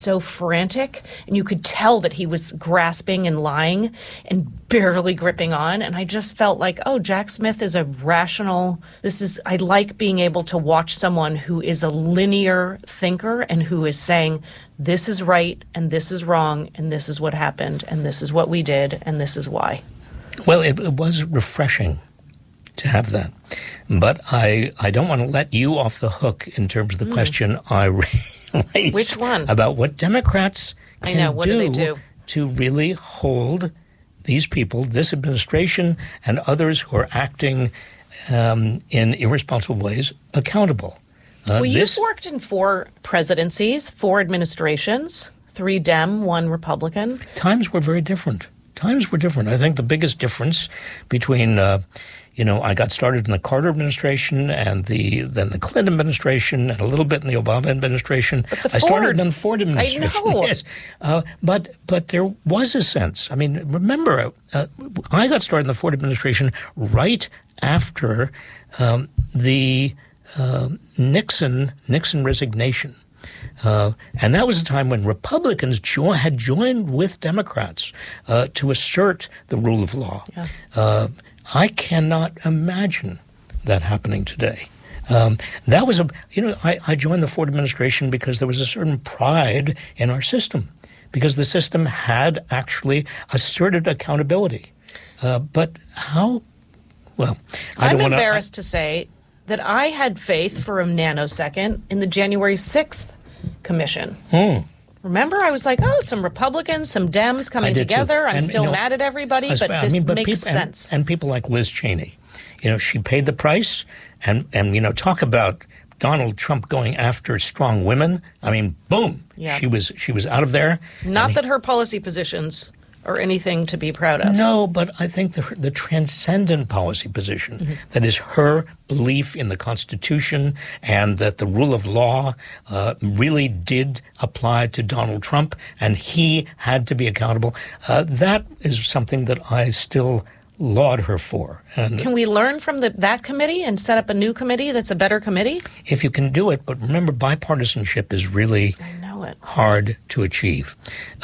so frantic, and you could tell that he was grasping and lying and barely gripping on. And I just felt like, oh, Jack Smith is a rational, I like being able to watch someone who is a linear thinker and who is saying, this is right and this is wrong and this is what happened and this is what we did and this is why. Well, it was refreshing to have that. But I don't want to let you off the hook in terms of the question I raised. Which one? About what Democrats can do they do to really hold these people, this administration, and others who are acting in irresponsible ways accountable. Well, you've worked in 4 presidencies, 4 administrations, 3 Dem, 1 Republican. Times were very different. I think the biggest difference between I got started in the Carter administration and then the Clinton administration and a little bit in the Obama administration. I started in the Ford administration. I know. Yes. But there was a sense. I mean, remember, I got started in the Ford administration right after the Nixon resignation. And that was a time when Republicans had joined with Democrats to assert the rule of law. Yeah. I cannot imagine that happening today. That was I joined the Ford administration because there was a certain pride in our system, because the system had actually asserted accountability. But how? Well, I'm embarrassed to say that I had faith for a nanosecond in the January 6th Commission. Remember, I was like, some Republicans, some Dems coming together. I'm still mad at everybody, but this makes sense. And people like Liz Cheney, she paid the price. And talk about Donald Trump going after strong women. I mean, boom, yeah. She was out of there. Not that her policy positions are anything to be proud of. No, but I think the transcendent policy position, that is her belief in the Constitution and that the rule of law really did apply to Donald Trump and he had to be accountable, that is something that I still laud her for. And can we learn from that committee and set up a new committee that's a better committee? If you can do it, but remember, bipartisanship is really hard to achieve.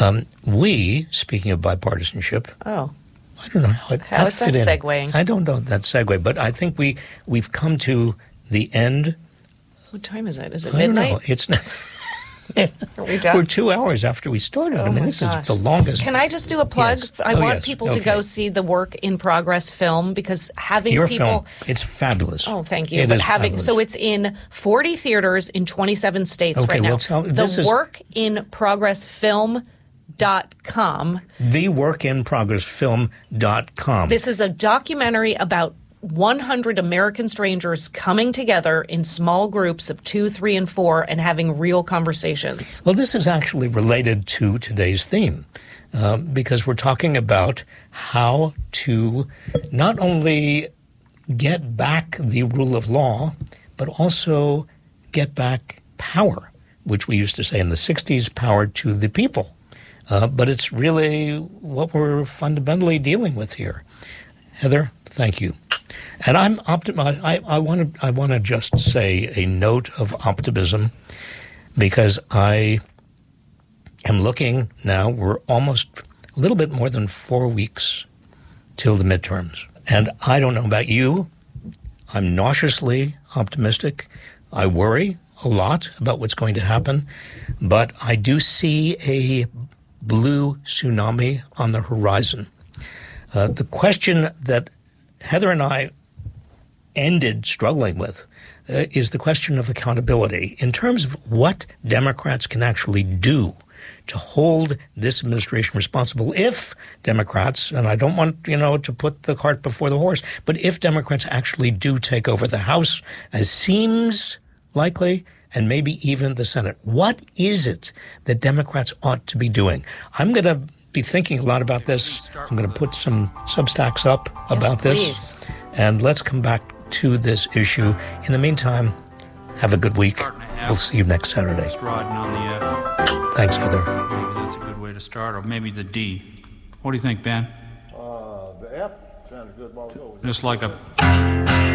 Speaking of bipartisanship, I don't know how is that segueing? I don't know that segue, but I think we've come to the end. What time is it? Is it midnight? I don't know. It's not. Are we done? We're 2 hours after we started. This is the longest. Can I just do a plug? Yes. I want people to go see the Work in Progress film, because having Your people... film, it's fabulous. Oh, thank you. Fabulous. So it's in 40 theaters in 27 states right now. The workinprogressfilm.com. TheWorkinProgressFilm.com. This is a documentary about 100 American strangers coming together in small groups of 2, 3, and 4 and having real conversations. Well, this is actually related to today's theme, because we're talking about how to not only get back the rule of law, but also get back power, which we used to say in the 60s, power to the people. But it's really what we're fundamentally dealing with here. Heather, thank you. And I'm optimistic. I want to just say a note of optimism, because I am looking now. We're almost a little bit more than 4 weeks till the midterms, and I don't know about you. I'm nauseously optimistic. I worry a lot about what's going to happen, but I do see a blue tsunami on the horizon. The question that Heather and I ended struggling with is the question of accountability in terms of what Democrats can actually do to hold this administration responsible if Democrats, and I don't want, to put the cart before the horse, but if Democrats actually do take over the House, as seems likely, and maybe even the Senate. What is it that Democrats ought to be doing? I'm going to be thinking a lot about this. I'm going to put some Substacks up about this. And let's come back to this issue. In the meantime, have a good week. We'll see you next Saturday. Just riding on the F. Thanks, Heather. Maybe that's a good way to start, or maybe the D. What do you think, Ben? The F sounds good while ago. Just like a...